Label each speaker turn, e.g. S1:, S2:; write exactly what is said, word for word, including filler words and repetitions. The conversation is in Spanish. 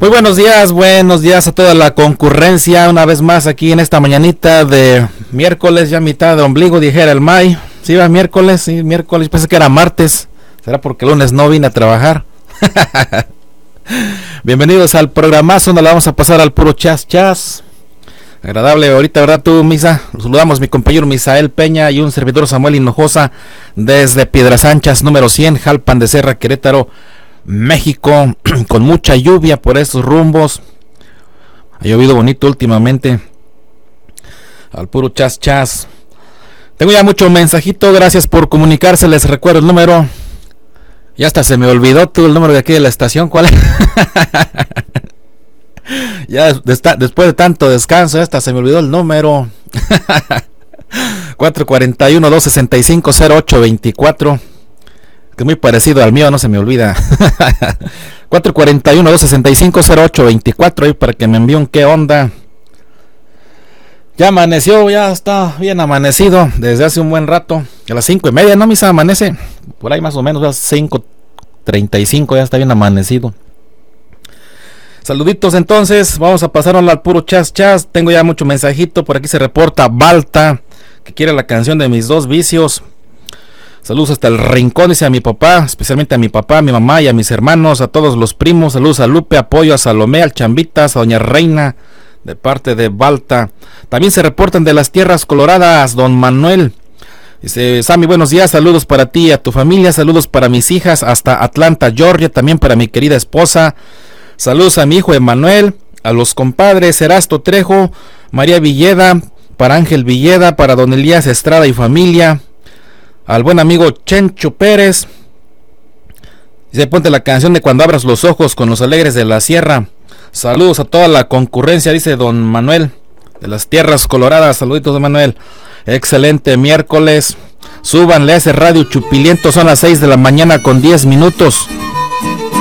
S1: Muy buenos días, buenos días a toda la concurrencia, una vez más aquí en esta mañanita de miércoles, ya mitad de ombligo, dijera el May. Sí, va miércoles, sí, miércoles, pensé que era martes, será porque el lunes no vine a trabajar. Bienvenidos al programazo donde la vamos a pasar al puro chas chas. Agradable ahorita, ¿verdad tú, Misa? Los saludamos mi compañero Misael Peña y un servidor Samuel Hinojosa desde Piedras Anchas, número cien, Jalpan de Serra, Querétaro, México, con mucha lluvia por estos rumbos. Ha llovido bonito últimamente. Al puro chas chas. Tengo ya mucho mensajito, gracias por comunicarse. Les recuerdo el número. Ya hasta se me olvidó tú el número de aquí de la estación. ¿Cuál es? Ya de esta, después de tanto descanso, hasta se me olvidó el número. cuatro cuatro uno, dos seis cinco, cero ocho dos cuatro. Que es muy parecido al mío, no se me olvida. cuatro cuatro uno, dos seis cinco, cero ocho dos cuatro. Ahí para que me envíen qué onda. Ya amaneció, ya está bien amanecido desde hace un buen rato. A las cinco y media, ¿no, Misa? Amanece. Por ahí más o menos, a las cinco treinta y cinco ya está bien amanecido. Saluditos entonces, vamos a pasar al puro chas chas. Tengo ya mucho mensajito, por aquí se reporta Balta, que quiere la canción de Mis Dos Vicios. Saludos hasta el rincón, dice a mi papá, especialmente a mi papá, a mi mamá y a mis hermanos, a todos los primos. Saludos a Lupe, apoyo a Salomé, al Chambitas, a Doña Reina, de parte de Balta. También se reportan de las Tierras Coloradas, don Manuel. Dice, Sammy, buenos días, saludos para ti y a tu familia, saludos para mis hijas hasta Atlanta, Georgia, también para mi querida esposa. Saludos a mi hijo Emanuel, a los compadres Erasto Trejo, María Villeda, para Ángel Villeda, para don Elías Estrada y familia, al buen amigo Chencho Pérez. Dice, ponte la canción de Cuando abras los ojos con los alegres de la sierra. Saludos a toda la concurrencia, dice don Manuel, de las Tierras Coloradas. Saluditos, don Manuel. Excelente miércoles. Súbanle a ese radio chupiliento, son las seis de la mañana con diez minutos.